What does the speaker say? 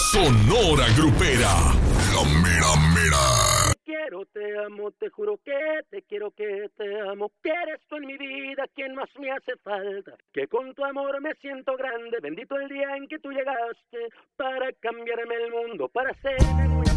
Sonora Grupera. La mera mera. Quiero, te amo, te juro que te quiero, que te amo, que eres tú en mi vida quien más me hace falta, que con tu amor me siento grande, bendito el día en que tú llegaste para cambiarme el mundo, para hacerme muy